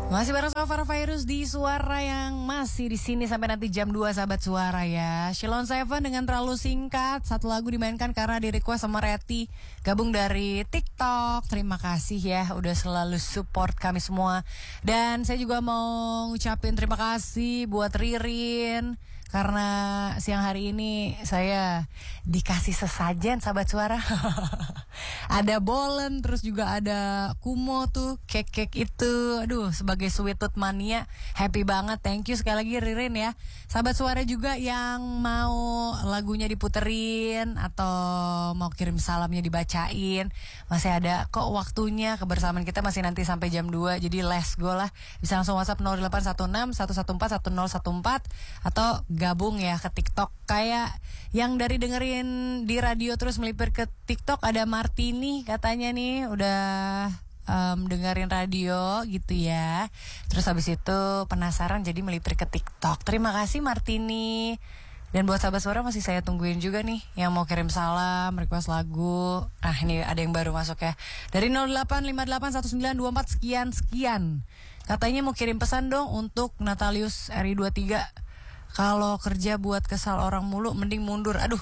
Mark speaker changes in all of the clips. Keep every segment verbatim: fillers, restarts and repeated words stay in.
Speaker 1: Masih bareng sama Farah Virus di Suara yang masih di sini sampai nanti jam dua, sahabat Suara ya. Shilon Seven dengan Terlalu Singkat. Satu lagu dimainkan karena di request sama Reti, gabung dari TikTok. Terima kasih ya udah selalu support kami semua. Dan saya juga mau ngucapin terima kasih buat Ririn, karena siang hari ini saya dikasih sesajen, sahabat Suara. Ada bolen, terus juga ada kumo tuh, cake-cake itu. Aduh, sebagai sweet tooth mania, happy banget. Thank you sekali lagi Ririn ya. Sahabat Suara juga yang mau lagunya diputerin atau mau kirim salamnya dibacain, masih ada kok waktunya. Kebersamaan kita masih nanti sampai jam dua. Jadi let's go lah. Bisa langsung WhatsApp nol delapan satu enam satu satu empat satu nol satu empat atau gabung ya ke TikTok. Kayak yang dari dengerin di radio terus melipir ke TikTok, ada Martini katanya nih udah um, dengerin radio gitu ya. Terus habis itu penasaran jadi melipir ke TikTok. Terima kasih Martini. Dan buat sahabat Suara masih saya tungguin juga nih yang mau kirim salam, request lagu. Ah, ini ada yang baru masuk ya. Dari nol delapan lima delapan satu sembilan dua empat sekian sekian. Katanya mau kirim pesan dong untuk Natalius R I dua tiga. Kalau kerja buat kesal orang mulu mending mundur. Aduh.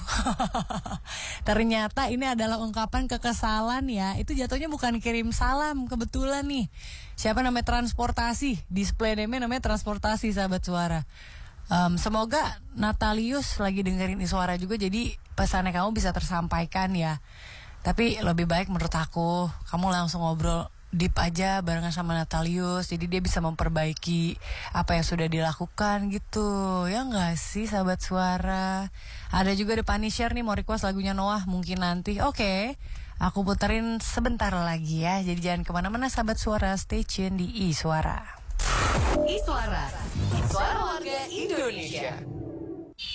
Speaker 1: Ternyata ini adalah ungkapan kekesalan ya. Itu jatuhnya bukan kirim salam kebetulan nih. Siapa namanya transportasi? Display name-nya namanya transportasi, sahabat Suara. Um, semoga Natalius lagi dengerin Suara juga, jadi pesannya kamu bisa tersampaikan ya. Tapi lebih baik menurut aku kamu langsung ngobrol deep aja barengan sama Natalius, jadi dia bisa memperbaiki apa yang sudah dilakukan gitu. Ya enggak sih sahabat Suara? Ada juga The Punisher nih mau request lagunya Noah, mungkin nanti. Oke, okay, aku puterin sebentar lagi ya. Jadi jangan kemana-mana sahabat Suara, stay tune di I Suara.
Speaker 2: I Suara, Suara Warga Indonesia.